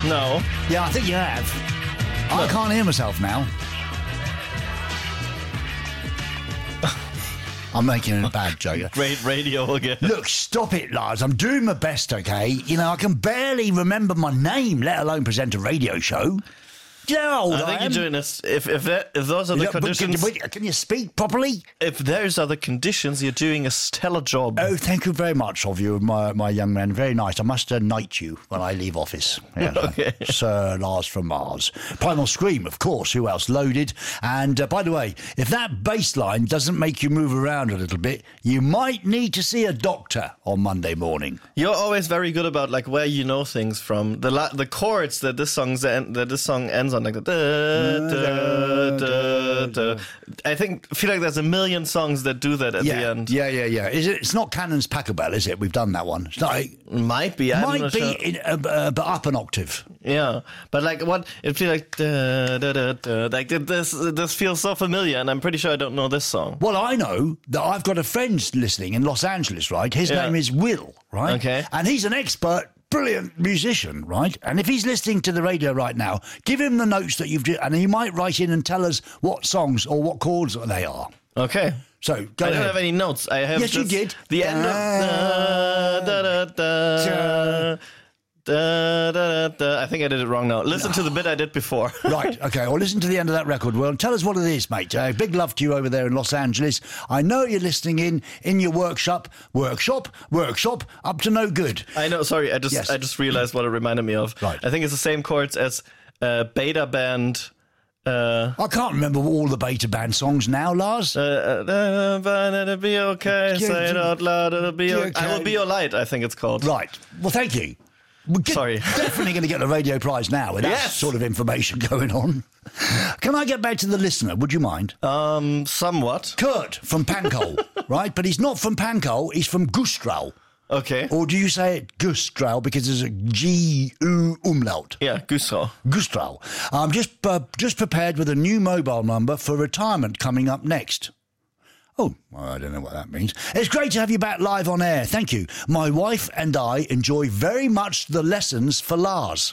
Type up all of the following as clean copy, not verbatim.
No. Yeah, I think you have. I can't hear myself now. I'm making a bad joke. Great radio again. Look, stop it, Lars. I'm doing my best, okay? You know, I can barely remember my name, let alone present a radio show. Do you know how old I think am? you're doing this. If those are the conditions, can you speak properly? If those are the conditions, you're doing a stellar job. Oh, thank you very much of you, my young man. Very nice. I must knight you when I leave office. Yes. Okay. Sir Lars from Mars. Primal Scream, of course. Who else? Loaded. And by the way, if that bass line doesn't make you move around a little bit, you might need to see a doctor on Monday morning. You're always very good about like where you know things from. The chords that this song ends on, like the I feel like there's a million songs that do that at the end. Yeah. It's not Cannon's Pachelbel, is it? We've done that one. It's not, might be. Might be, sure. But up an octave. Yeah, but like what? It feels like like this feels so familiar, and I'm pretty sure I don't know this song. Well, I know that I've got a friend listening in Los Angeles, right? His name is Will, right? Okay, and he's an expert. Brilliant musician, right? And if he's listening to the radio right now, give him the notes that you've and he might write in and tell us what songs or what chords they are. Okay. So I don't have any notes. I have. Yes, you did. The end of I think I did it wrong now. Listen to the bit I did before. Right, okay. Well, listen to the end of that record, Will, and tell us what it is, mate. Big love to you over there in Los Angeles. I know you're listening in your workshop, up to no good. I know, sorry, I just realized what it reminded me of. Right. I think it's the same chords as Beta Band. I can't remember all the Beta Band songs now, Lars. It'll be okay, say it out loud, it'll be okay. I Will Be Your Light, I think it's called. Right. Well, thank you. Sorry. Definitely going to get the radio prize now with that sort of information going on. Can I get back to the listener? Would you mind? Somewhat. Kurt from Pankow, right? But he's not from Pankow. He's from Gustrau. Okay. Or do you say it Gustrau because there's a G-U umlaut? Yeah, Gustrau. Gustrau. I'm just prepared with a new mobile number for retirement coming up next. Oh, well, I don't know what that means. It's great to have you back live on air. Thank you. My wife and I enjoy very much the lessons for Lars.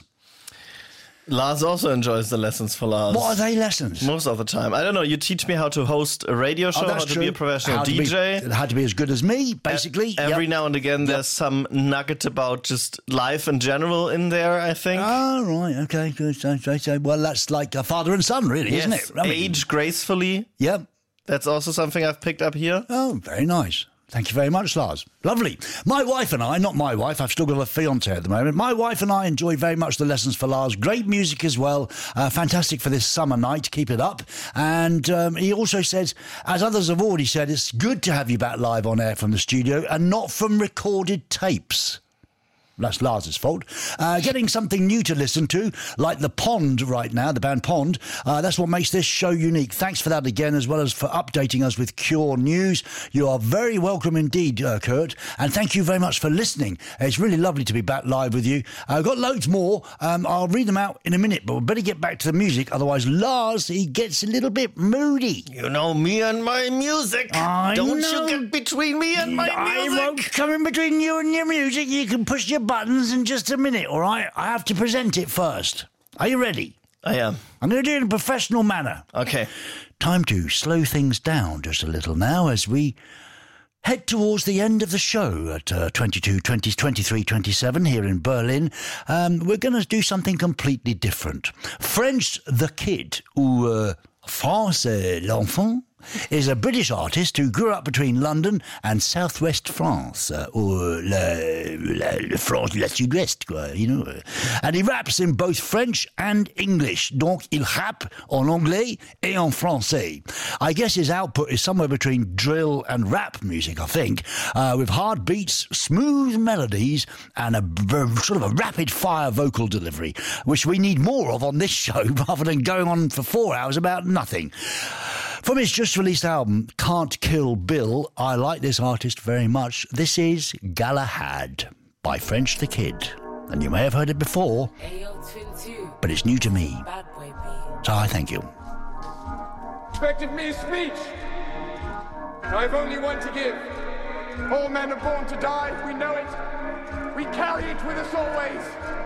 Lars also enjoys the lessons for Lars. What are they lessons? Most of the time. I don't know. You teach me how to host a radio show, how to be a professional DJ. How to be as good as me, basically. Every now and again, there's some nugget about just life in general in there, I think. Oh, right. Okay, good. Well, that's like a father and son, really, isn't it? Age gracefully. Yep. That's also something I've picked up here. Oh, very nice. Thank you very much, Lars. Lovely. My wife and I, not my wife, I've still got a fiancé at the moment. My wife and I enjoy very much the lessons for Lars. Great music as well. Fantastic for this summer night. Keep it up. And he also says, as others have already said, it's good to have you back live on air from the studio and not from recorded tapes. That's Lars's fault. Getting something new to listen to, like The Pond right now, the band Pond. That's what makes this show unique. Thanks for that again, as well as for updating us with Cure News. You are very welcome indeed, Kurt. And thank you very much for listening. It's really lovely to be back live with you. I've got loads more. I'll read them out in a minute, but we better get back to the music. Otherwise, Lars, he gets a little bit moody. You know me and my music. Don't you get between me and my music. I won't come in between you and your music. You can push your buttons in just a minute, all right? I have to present it first. Are you ready? I am. I'm going to do it in a professional manner. Okay. Time to slow things down just a little now as we head towards the end of the show at 22, 20, 23, 27 here in Berlin. We're going to do something completely different. French the Kid, ou France l'Enfant, is a British artist who grew up between London and southwest France, or France, la sud-ouest, quoi, you know. And he raps in both French and English. Donc, il rappe en anglais et en français. I guess his output is somewhere between drill and rap music, I think, with hard beats, smooth melodies, and a sort of a rapid-fire vocal delivery, which we need more of on this show rather than going on for 4 hours about nothing. From his just-released album, Can't Kill Bill, I like this artist very much. This is Galahad by French the Kid. And you may have heard it before, but it's new to me. So I thank you. Expected me a speech. I've only one to give. All men are born to die, we know it. We carry it with us always.